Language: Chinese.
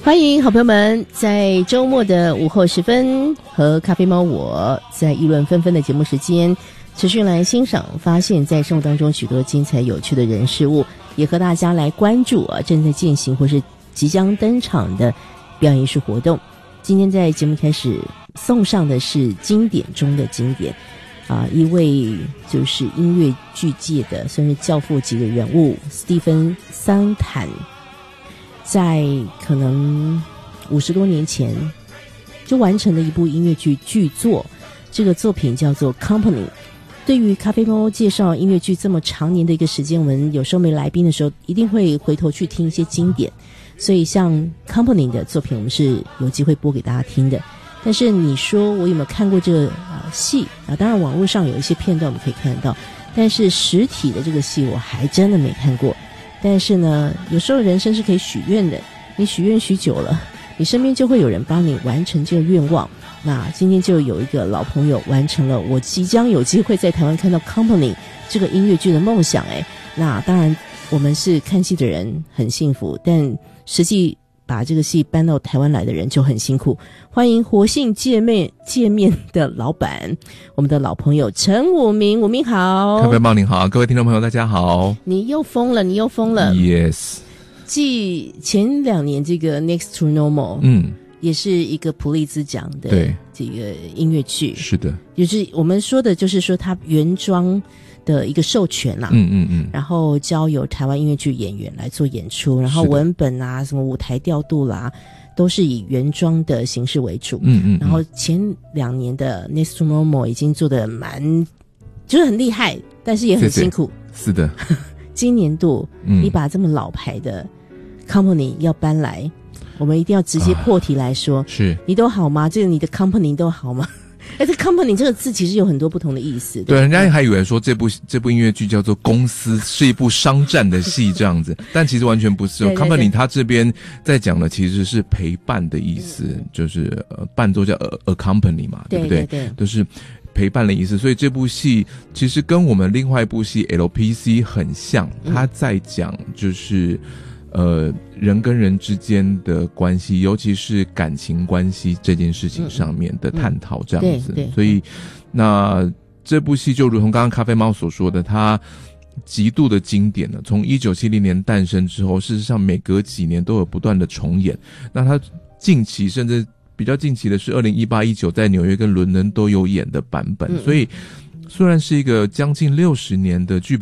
欢迎好朋友们在周末的午后时分和咖啡猫我在议论纷纷的节目时间持续来欣赏发现在生活当中许多精彩有趣的人事物，也和大家来关注正在进行或是即将登场的表演艺术活动。今天在节目开始送上的是经典中的经典一位就是音乐剧界的算是教父级的人物斯蒂芬桑坦，在可能50多年前就完成了一部音乐剧剧作，这个作品叫做 Company。 对于咖啡猫介绍音乐剧这么长年的一个时间，我们有时候没来宾的时候一定会回头去听一些经典，所以像 Company 的作品我们是有机会播给大家听的。但是你说我有没有看过这个戏当然网络上有一些片段我们可以看得到，但是实体的这个戏我还真的没看过。但是呢，有时候人生是可以许愿的，你许愿许久了，你身边就会有人帮你完成这个愿望。那今天就有一个老朋友完成了我即将有机会在台湾看到 Company 这个音乐剧的梦想。那当然我们是看戏的人很幸福，但实际把这个戏搬到台湾来的人就很辛苦。欢迎活性界面的老板，我们的老朋友陈武明。武明好。 咖啡猫您好，各位听众朋友大家好。 你又疯了 Yes。 继前2年这个 Next to Normal 也是一个普利兹奖的这个音乐剧。 是的， 就是我们说的就是说它原装的一个授权啦，然后交由台湾音乐剧演员来做演出，然后文本什么舞台调度啦都是以原装的形式为主。然后前2年的 Next to Normal 已经做得就是很厉害，但是也很辛苦。 是的。 今年度你把这么老牌的 Company 要搬来，我们一定要直接破题来说， 是你都好吗？这个你的 Company 都好吗？这 Company 这个字其实有很多不同的意思。 对，人家还以为说这部音乐剧叫做公司，是一部商战的戏这样子，但其实完全不是。对对对 Company 它这边在讲的其实是陪伴的意思，就是伴奏叫 accompany 嘛，对不对？对，就是陪伴的意思。所以这部戏其实跟我们另外一部戏 LPC 很像，它在讲就是人跟人之间的关系，尤其是感情关系这件事情上面的探讨这样子。所以那这部戏就如同刚刚咖啡猫所说的，它极度的经典了。从1970年诞生之后，事实上每隔几年都有不断的重演。那它近期甚至比较近期的是2018、19在纽约跟伦敦都有演的版本。所以虽然是一个将近60年的剧本